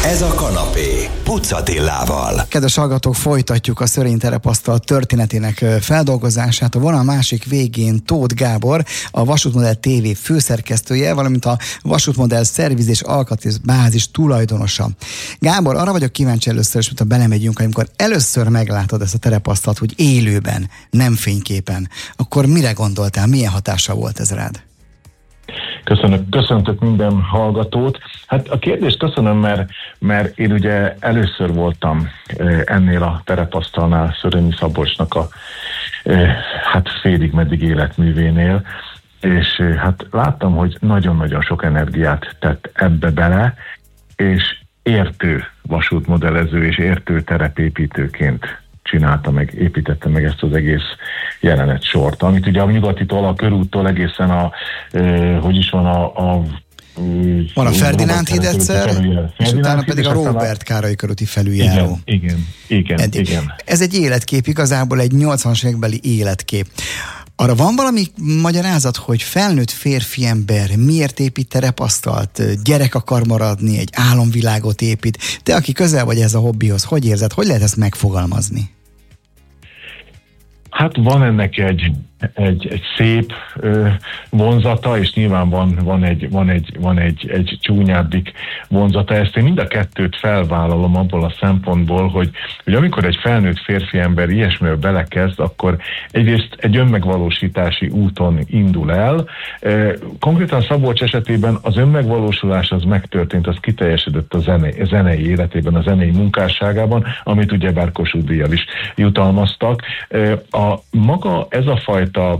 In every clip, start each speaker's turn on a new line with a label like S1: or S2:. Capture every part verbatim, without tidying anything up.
S1: Ez a kanapé Puc Attilával.
S2: Kedves hallgatók, folytatjuk a Szörény terepasztal történetének feldolgozását. A vonal másik végén Tóth Gábor, a Vasútmodell té vé főszerkesztője, valamint a Vasútmodell szerviz és alkatrészbázis tulajdonosa. Gábor, arra vagyok kíváncsi először is, hogy belemegyünk, amikor először meglátod ezt a terepasztalt, hogy élőben, nem fényképen, akkor mire gondoltál, milyen hatása volt ez rád?
S3: Köszönök, köszöntök minden hallgatót. Hát a kérdést köszönöm, mert, mert én ugye először voltam ennél a terepasztalnál, Szörényi Szabolcsnak a hát félig meddig életművénél, és hát láttam, hogy nagyon-nagyon sok energiát tett ebbe bele, és értő vasútmodellező és értő terepépítőként csinálta meg, építette meg ezt az egész jelenet sort, amit ugye a Nyugatitól, a körúttól egészen a, e, hogy is van a, a
S2: van a Ferdinánd híd egyszer, és utána pedig a Róbert Károly körúti felüljáró.
S3: Igen, igen, igen, igen.
S2: Ez egy életkép, igazából egy nyolcvanas évekbeli életkép. Arra van valami magyarázat, hogy felnőtt férfi ember miért épít terepasztalt, gyerek akar maradni, egy álomvilágot épít? Te, aki közel vagy ez a hobbihoz, hogy érzed, hogy lehet ezt megfogalmazni?
S3: Hát van ennek egy, egy, egy szép ö, vonzata, és nyilván van, van, egy, van, egy, van egy, egy csúnyábbik vonzata. Ezt én mind a kettőt felvállalom abból a szempontból, hogy, hogy amikor egy felnőtt férfi ember ilyesmivel belekezd, akkor egyrészt egy önmegvalósítási úton indul el. E, konkrétan Szabolcs esetében az önmegvalósulás az megtörtént, az kiteljesedett a zenei, zenei életében, a zenei munkásságában, amit ugye bár Kossuth-díjjal is jutalmaztak. E, a maga ez a fajta a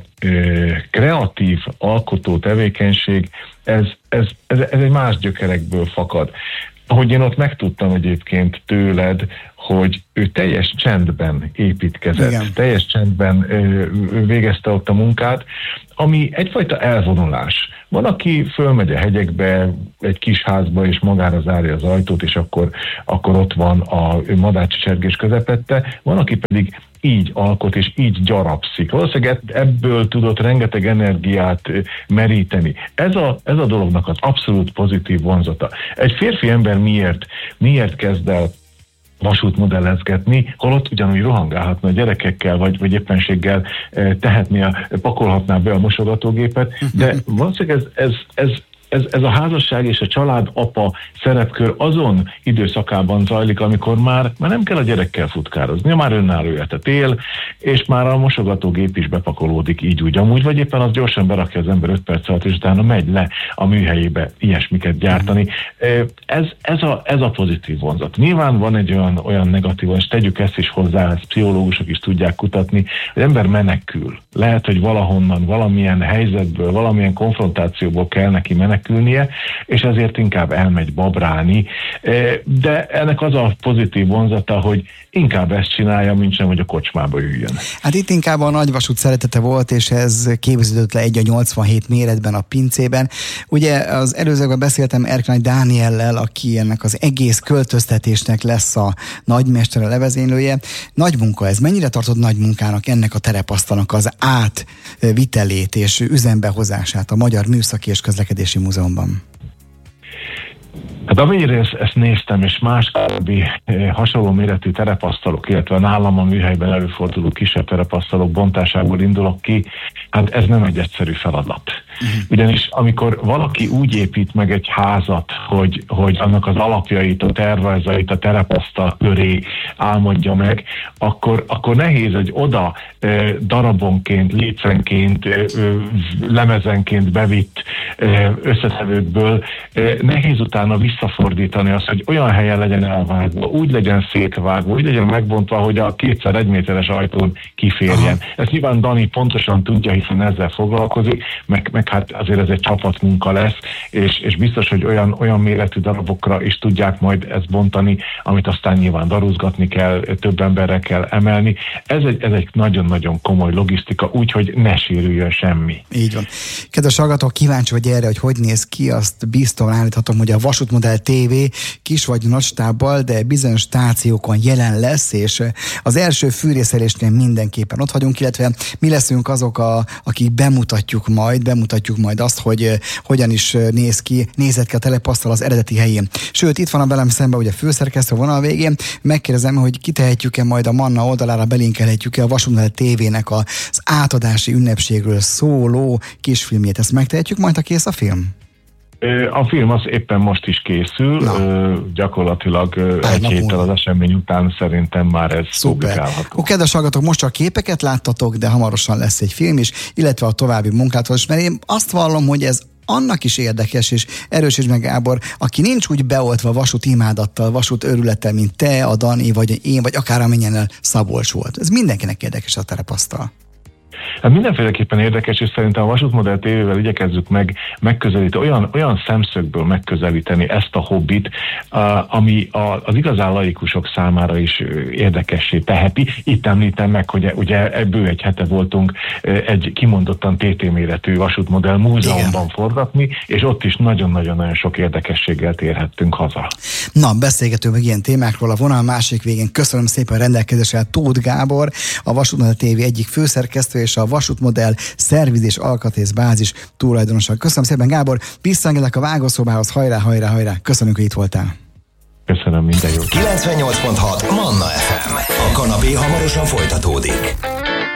S3: kreatív alkotó tevékenység, ez, ez, ez, ez egy más gyökerekből fakad. Ahogy én ott megtudtam egyébként tőled, hogy ő teljes csendben építkezett, igen. teljes csendben ö, végezte ott a munkát, ami egyfajta elvonulás. Van, aki fölmegy a hegyekbe, egy kis házba, és magára zárja az ajtót, és akkor, akkor ott van a madárcsicsergés közepette. Van, aki pedig így alkot, és így gyarapszik. Valószínűleg ebből tudott rengeteg energiát meríteni. Ez a, ez a dolognak az abszolút pozitív vonzata. Egy férfi ember miért, miért kezd el vasútmodellezgetni, holott ugyanúgy rohangálhatna a gyerekekkel, vagy, vagy éppenséggel tehetnie, pakolhatná be a mosogatógépet, de valószínűleg ez, ez, ez Ez, ez a házasság és a család apa szerepkör azon időszakában zajlik, amikor már, már nem kell a gyerekkel futkározni, már önálló életet él, és már a mosogatógép is bepakolódik így úgy amúgy, vagy éppen az gyorsan berakja az ember öt perc alatt, és utána megy le a műhelyébe ilyesmiket gyártani. Ez, ez, a, ez a pozitív vonzat. Nyilván van egy olyan, olyan negatív, és tegyük ezt is hozzá, ezt pszichológusok is tudják kutatni, hogy ember menekül. Lehet, hogy valahonnan, valamilyen helyzetből, valamilyen konfrontációból kell neki menekülni, menekülnie, és ezért inkább elmegy babrálni. De ennek az a pozitív vonzata, hogy inkább ezt csinálja, mint sem, hogy a kocsmába üljön.
S2: Hát itt inkább a nagyvasút szeretete volt, és ez képződött le egy a nyolcvanhét méretben a pincében. Ugye az előzőkben beszéltem Erknány Dániellel, aki ennek az egész költöztetésnek lesz a nagymester, a levezénylője. Nagy munka ez. Mennyire tartod nagy munkának ennek a terepasztalnak az átvitelét és üzembehozását a Magyar Műszaki és Közlekedési Múzeumban?
S3: Hát amennyire ezt, ezt néztem, és más eh, hasonló méretű terepasztalok, illetve nálam a műhelyben előforduló kisebb terepasztalok bontásából indulok ki, hát ez nem egy egyszerű feladat. Uh-huh. Ugyanis amikor valaki úgy épít meg egy házat, hogy, hogy annak az alapjait, a tervezeit, a terepasztal köré álmodja meg, akkor, akkor nehéz, hogy oda eh, darabonként, lécenként, eh, lemezenként bevitt eh, összetevőkből eh, nehéz utána visszafordítani azt, hogy olyan helyen legyen elvágva, úgy legyen szétvágva, úgy legyen megbontva, hogy a kétszer egy méteres ajtón kiférjen. Aha. Ezt nyilván Dani pontosan tudja, hiszen ezzel foglalkozik, meg, meg hát azért ez egy csapatmunka lesz, és, és biztos, hogy olyan, olyan méretű darabokra is tudják majd ezt bontani, amit aztán nyilván darúzgatni kell, több emberre kell emelni. Ez egy, ez egy nagyon-nagyon komoly logisztika, úgyhogy ne sérüljön semmi.
S2: Így van. Kedves hallgatók, kíváncsi vagy erre, hogy hogy néz ki, azt biztosan állíthatom, hogy a Vasútmodell Vasútmodell té vé kis vagy nagy stábbal, de bizonyos stációkon jelen lesz, és az első fűrészelésnél mindenképpen ott vagyunk, illetve mi leszünk azok, a, akik bemutatjuk majd, bemutatjuk majd azt, hogy hogyan is néz ki, nézett ki a telepasztal az eredeti helyén. Sőt, itt van a velem szemben ugye főszerkesztő vonal végén, megkérdezem, hogy kitehetjük-e majd a Manna oldalára, belinkelhetjük-e a Vasútmodell té vének az átadási ünnepségről szóló kisfilmjét. Ezt megtehetjük majd, ha kész a film?
S3: A film az éppen most is készül, Na. gyakorlatilag Pár egy héttel az esemény után szerintem már ez publikálható.
S2: Kedves hallgatók, most csak képeket láttatok, de hamarosan lesz egy film is, illetve a további munkáthoz, mert én azt vallom, hogy ez annak is érdekes, és erősítsd meg, Gábor, aki nincs úgy beoltva vasút imádattal, vasút örülettel, mint te, a Dani, vagy én, vagy akár amennyien Szabolcs volt. Ez mindenkinek érdekes a terepasztal.
S3: Hát mindenféleképpen érdekes, és szerintem a Vasútmodell té vével igyekezzük meg megközelíteni, olyan, olyan szemszögből megközelíteni ezt a hobbit, uh, ami a, az igazán laikusok számára is érdekessé teheti. Itt említem meg, hogy ugye ebből egy hete voltunk egy kimondottan té té méretű Vasútmodell múzeumban Igen. forgatni, és ott is nagyon-nagyon-nagyon sok érdekességgel térhettünk haza.
S2: Na, beszélgetünk meg ilyen témákról a vonal másik végén. Köszönöm szépen rendelkezésre Tóth Gábor, a Vasútmodell té vé egyik főszerkesztő, és a Vasútmodell szerviz és alkatrészbázis tulajdonosa. Köszönöm szépen, Gábor, visszaengedek a vágószobához, hajrá, hajrá, hajrá. Köszönjük, hogy itt voltál.
S3: Köszönöm, minden jót.
S1: kilencvennyolc pont hat Manna ef em. A kanapé hamarosan folytatódik.